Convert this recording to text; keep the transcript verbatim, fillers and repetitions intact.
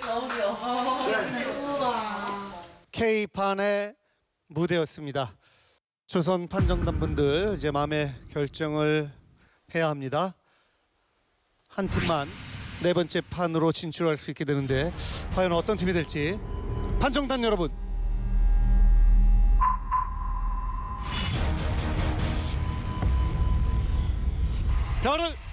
너무 귀여워. K판의 무대였습니다. 조선 판정단 분들 이제 마음의 결정을 해야 합니다. 한 팀만 네 번째 판으로 진출할 수 있게 되는데 과연 어떤 팀이 될지 판정단 여러분 별을